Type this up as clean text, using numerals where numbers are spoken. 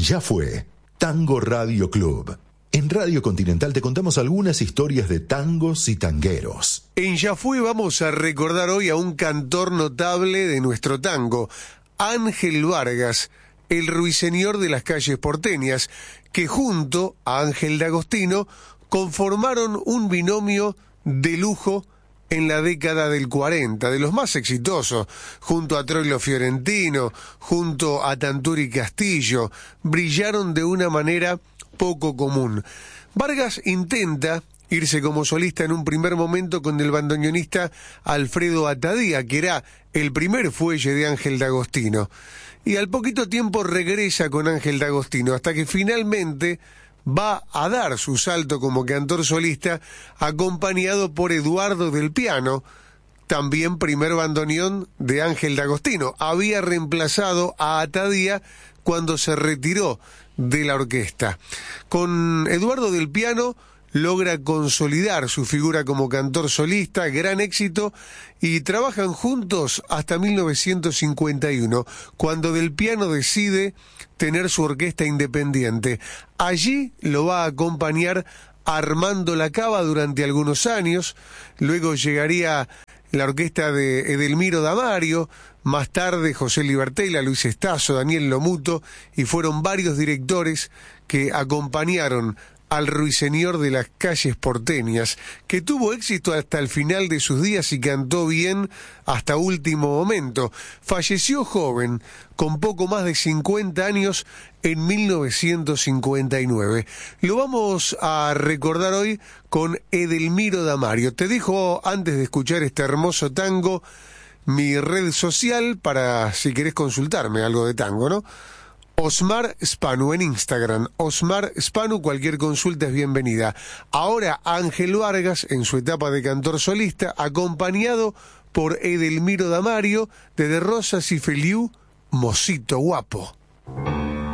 Ya fue Tango Radio Club. En Radio Continental te contamos algunas historias de tangos y tangueros. En Ya fue vamos a recordar hoy a un cantor notable de nuestro tango, Ángel Vargas, el ruiseñor de las calles porteñas, que junto a Ángel D'Agostino conformaron un binomio de lujo en la década del 40, de los más exitosos, junto a Troilo Fiorentino, junto a Tanturi Castillo, brillaron de una manera poco común. Vargas intenta irse como solista en un primer momento con el bandoneonista Alfredo Atadía, que era el primer fuelle de Ángel D'Agostino, y al poquito tiempo regresa con Ángel D'Agostino, hasta que finalmente va a dar su salto como cantor solista, acompañado por Eduardo del Piano, también primer bandoneón de Ángel D'Agostino. Había reemplazado a Atadía cuando se retiró de la orquesta. Con Eduardo del Piano logra consolidar su figura como cantor solista, gran éxito, y trabajan juntos hasta 1951, cuando Del Piano decide tener su orquesta independiente. Allí lo va a acompañar Armando Lacaba durante algunos años, luego llegaría la orquesta de Edelmiro Damario, más tarde José Libertela, Luis Estazo, Daniel Lomuto, y fueron varios directores que acompañaron al ruiseñor de las calles porteñas, que tuvo éxito hasta el final de sus días y cantó bien hasta último momento. Falleció joven, con poco más de 50 años, en 1959. Lo vamos a recordar hoy con Edelmiro Damario. Te dejo, antes de escuchar este hermoso tango, mi red social para si querés consultarme algo de tango, ¿no? Osmar Spanu en Instagram. Osmar Spanu, cualquier consulta es bienvenida. Ahora Ángel Vargas en su etapa de cantor solista, acompañado por Edelmiro Damario, de Rosas y Feliu, Mocito Guapo.